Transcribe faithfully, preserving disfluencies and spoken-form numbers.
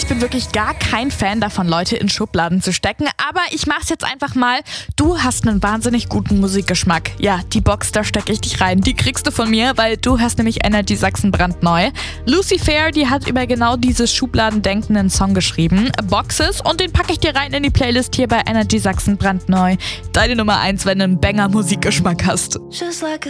ich bin wirklich gar kein Fan davon, Leute in Schubladen zu stecken. Aber ich mach's jetzt einfach mal. Du hast einen wahnsinnig guten Musikgeschmack. Ja, die Box, da stecke ich dich rein. Die kriegst du von mir, weil du hörst nämlich Energy Sachsen brandneu. Lucy Fair, die hat über genau dieses Schubladendenken einen Song geschrieben. Boxes, und den packe ich dir rein in die Playlist hier bei Energy Sachsen brandneu. Deine Nummer eins, wenn du einen Banger-Musikgeschmack hast.